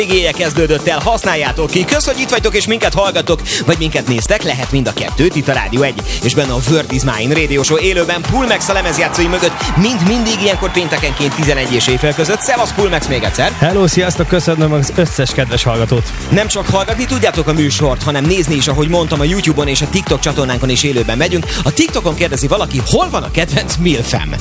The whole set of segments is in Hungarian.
Végéje kezdődött el, használjátok ki. Kösz, hogy itt vagytok és minket hallgatok, vagy minket néztek, lehet mind a kettőt, itt a Rádió 1, és benne a World is Mine Radio Show élőben Pulmax a lemezjátszói mögött, mindig ilyenkor péntekenként 11 és éjfél között. Szevasz Pulmax még egyszer! Hello, sziasztok, köszönöm az összes kedves hallgatót! Nem csak hallgatni tudjátok a műsort, hanem nézni is, ahogy mondtam, a YouTube-on és a TikTok csatornánkon is élőben megyünk. A TikTokon kérdezi valaki, hol van a kedvenc milfem?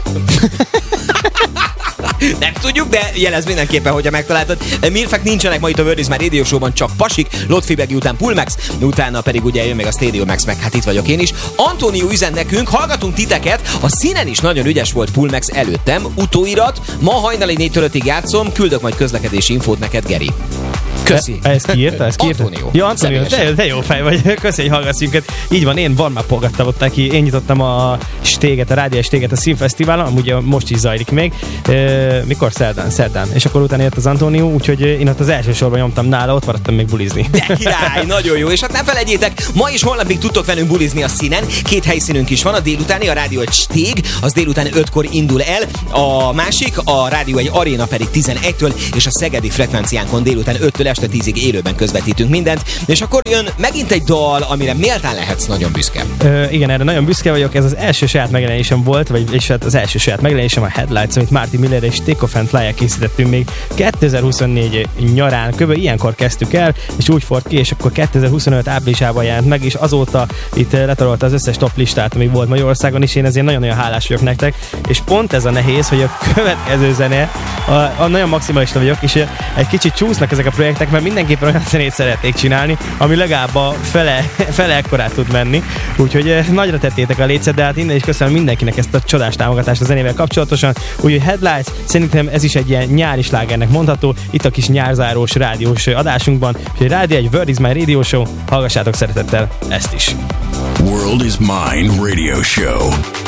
Nem tudjuk, de jelez mindenképpen, hogyha megtaláltad. Milfek nincsenek ma itt a World is Mine Radio Show-ban, csak pasik, Lotfibegi után Pulmax, utána pedig ugye jön még a Stadium Max, meg hát itt vagyok én is. Antónió üzen nekünk, hallgatunk titeket, a színen is nagyon ügyes volt Pulmax előttem, utóirat, ma hajnali 4-től 5-ig játszom, küldök majd közlekedési infót neked, Geri. Köszi. Ezt kiírta? Antónió. Ja, Antónió, te jó fej vagy. Köszi, hogy hallgatsz minket. Így van, én warm-upolgattam ott neki. Én nyitottam a stéget, a rádiós stéget a Színfesztiválon, amúgy most is zajlik még. Mikor? Szerdán. És akkor utána jött az Antónió, úgyhogy én ott az első sorban nyomtam nála, ott maradtam még bulizni. De király, nagyon jó. És hát ne felejtjétek, ma és holnapig tudtok velünk bulizni a színen. 2 helyszínünk is van, a délutáni, a Rádió 1 stég, az délután 5-kor indul el. A másik, a Rádió 1 aréna pedig 11-től, és a szegedi frekvenciánkon délután 5-től este 10-ig élőben közvetítünk mindent. És akkor jön megint egy dal, amire méltán lehetsz nagyon büszke. Igen, erre nagyon büszke vagyok. Ez az első saját megjelenésem volt, és hát az első saját megjelenésem a Headlights, amit Marty Miller és Take Off and Fly-el készítettünk még 2024 nyarán. Kb. Ilyenkor kezdtük el, és úgy fort ki, és akkor 2025 áprilisában jelent meg, és azóta itt letarolta az összes top listát, ami volt Magyarországon is. Én ezért nagyon-nagyon hálás vagyok nektek, és pont ez a nehéz, hogy a következő zene, a nagyon maximalista vagyok, és egy kicsit csúsznak ezek a projektek, mert mindenképpen olyan zenét szeretnék csinálni, ami legalább a fele ekkorát tud menni. Úgyhogy nagyra tettétek a lécet, de hát innen is köszönöm mindenkinek ezt a csodás támogatást a zenével kapcsolatosan. Úgyhogy Headlights, szerintem ez is egy ilyen nyári slágernek mondható, itt a kis nyárzárós rádiós adásunkban. Úgyhogy Rádió 1 World is Mine Radio Show, hallgassátok szeretettel ezt is. World is Mine Radio Show.